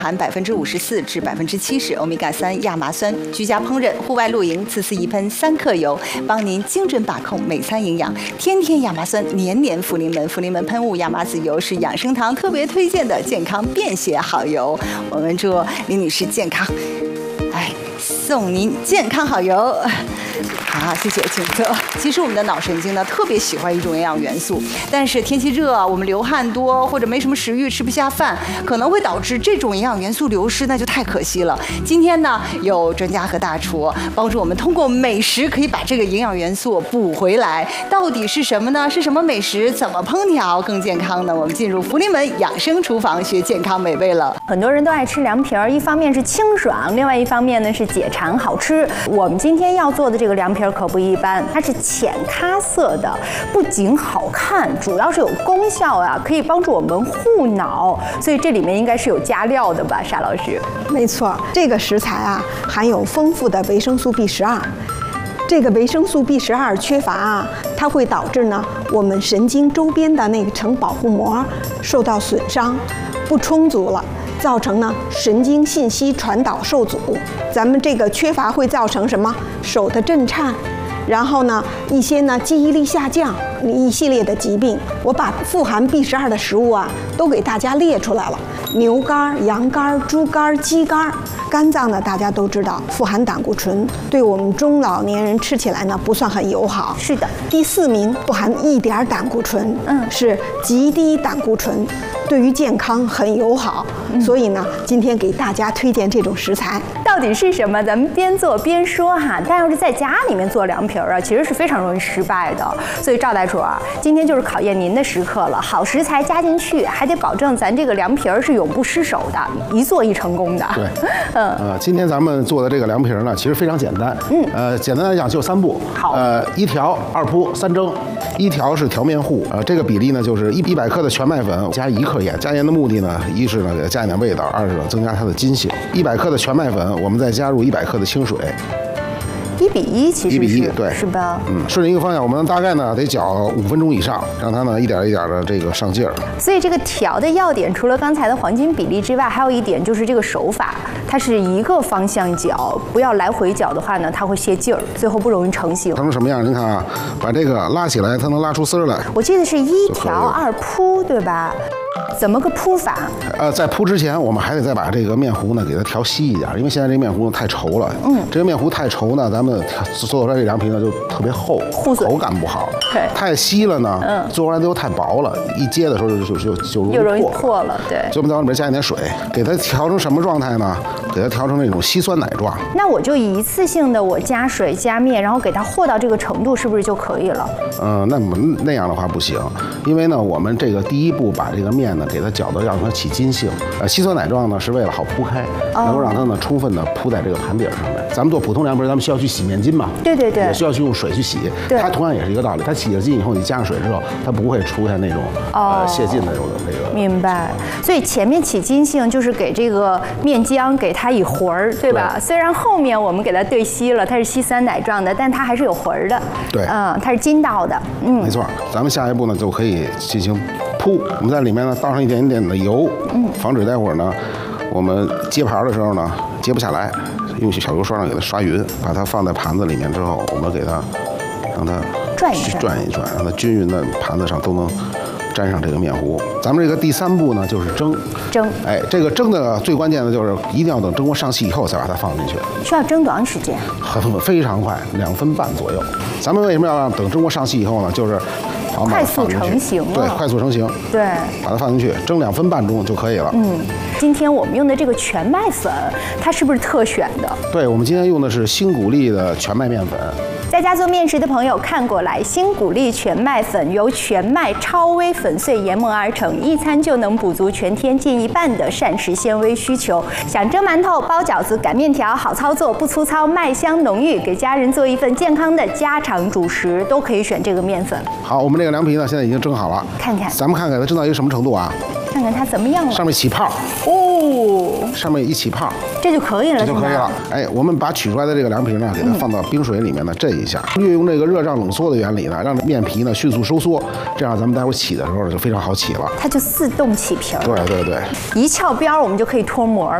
含54%至70%欧米伽3亚麻酸，居家烹饪、户外露营，次次一喷3克油，帮您精准把控每餐营养。天天亚麻酸，年年福临门。福临门喷雾亚麻籽油是养生堂特别推荐的健康便携好油。我们祝林女士健康，送您健康好油。好，谢谢，请坐。其实我们的脑神经呢，特别喜欢一种营养元素，但是天气热，我们流汗多或者没什么食欲，吃不下饭，可能会导致这种营养元素流失，那就太可惜了。今天呢，有专家和大厨帮助我们通过美食可以把这个营养元素补回来。到底是什么呢？是什么美食？怎么烹调更健康呢？我们进入福临门养生厨房学健康美味了。 很多人都爱吃凉皮儿，一方面是清爽，另外一方面呢是解馋好吃。我们今天要做的这个凉皮儿可不一般，它是浅咖色的，不仅好看，主要是有功效啊，可以帮助我们护脑，所以这里面应该是有加料的吧，沙老师？ 没错，这个食材啊含有丰富的维生素 B12。这个维生素 B12缺乏啊，它会导致呢我们神经周边的那个层保护膜受到损伤，不充足了，造成呢神经信息传导受阻。咱们这个缺乏会造成什么？手的震颤，然后呢一些呢记忆力下降，一系列的疾病。我把富含 B12的食物啊都给大家列出来了：牛肝、羊肝、猪肝、鸡肝。肝脏呢，大家都知道富含胆固醇，对我们中老年人吃起来呢不算很友好。 是的。 第4名不含一点胆固醇，是极低胆固醇，对于健康很友好。所以呢，今天给大家推荐这种食材。 到底是什么？咱们边做边说哈。但要是在家里面做凉皮儿啊，其实是非常容易失败的。所以赵大厨啊，今天就是考验您的时刻了。好食材加进去，还得保证咱这个凉皮儿是永不失手的，一做一成功的。 对。今天咱们做的这个凉皮儿呢，其实非常简单。简单来讲就3步。 好。 1调、2铺、3蒸。1调是调面糊，这个比例呢就是100克的全麦粉加1克盐。加盐的目的呢，一是呢给它加一点味道，二是呢增加它的筋性。100克的全麦粉，我们再加入100克的清水。 1比1，其实是1比1，对，是吧？ 顺着一个方向，我们大概呢得搅5分钟以上，让它呢一点一点的这个上劲儿。 所以这个调的要点，除了刚才的黄金比例之外，还有一点就是这个手法，它是一个方向搅，不要来回搅的话呢，它会泄劲儿，最后不容易成型。 成成什么样？您看啊，把这个拉起来，它能拉出丝儿来。 我记得是1调2铺，对吧？怎么个铺法？ 在铺之前，我们还得再把这个面糊呢给它调稀一点，因为现在这个面糊呢太稠了。这个面糊太稠呢，咱们做出来这凉皮呢就特别厚，口感不好。 对， 太稀了呢，做出来就太薄了，一接的时候就容易破了。对， 就我们在里面加一点水，给它调成什么状态呢？给它调成那种稀酸奶状。 那我就一次性的我加水加面，然后给它和到这个程度，是不是就可以了？ 那样的话不行，因为呢，我们这个第一步把这个面呢给它搅得让它起筋性。稀酸奶状呢是为了好铺开，能够让它呢充分的铺在这个盘底上面。咱们做普通凉皮，咱们需要去洗面筋嘛？对，也需要去用水去洗。它同样也是一个道理，它起了筋以后，你加上水之后，它不会出现那种泄劲的那种这个。明白。所以前面起筋性就是给这个面浆给它以魂儿，对吧？虽然后面我们给它兑稀了，它是稀酸奶状的，但它还是有魂儿的。 对， 它是筋道的。 没错。咱们下一步呢就可以进行铺，我们在里面呢倒上一点点的油，防止待会儿呢我们接盘的时候呢接不下来，用小油刷上给它刷匀。把它放在盘子里面之后，我们给它让它转一转，让它均匀的盘子上都能沾上这个面糊。咱们这个第3步呢就是蒸。这个蒸的最关键的就是一定要等蒸锅上气以后再把它放进去。 需要蒸多长时间？ 非常快，2分半左右。咱们为什么要让等蒸锅上气以后呢？就是快速成型了。 对，快速成型。 对， 把它放进去，蒸2分半钟就可以了。 今天我们用的这个全麦粉，它是不是特选的？ 对，我们今天用的是新谷粒的全麦面粉。 在家做面食的朋友看过来，新谷粒全麦粉由全麦超微粉碎研磨而成，一餐就能补足全天近1半的膳食纤维需求。想蒸馒头、包饺子、擀面条，好操作，不粗糙，麦香浓郁，给家人做一份健康的家常主食，都可以选这个面粉。 好，我们这个凉皮呢现在已经蒸好了， 看看， 咱们看看它蒸到一个什么程度啊？ 看看它怎么样了。 上面起泡。 哦。 上面一起泡， 这就可以了， 就可以了。哎，我们把取出来的这个凉皮呢，给它放到冰水里面呢震一下，利用这个热胀冷缩的原理呢，让面皮呢迅速收缩，这样咱们待会儿起的时候就非常好起了。 它就自动起皮儿。 对对对， 一翘边儿我们就可以脱模了。